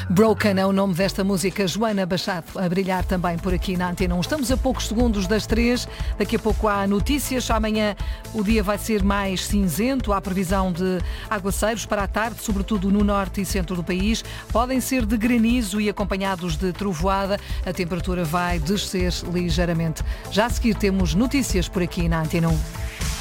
Broken é o nome desta música. Joana Bachato a brilhar também por aqui na Antena 1. Estamos a poucos segundos das 3. Daqui a pouco há notícias. Amanhã o dia vai ser mais cinzento. Há previsão de aguaceiros para a tarde, sobretudo no norte e centro do país. Podem ser de granizo e acompanhados de trovoada. A temperatura vai descer ligeiramente. Já a seguir temos notícias por aqui na Antena 1.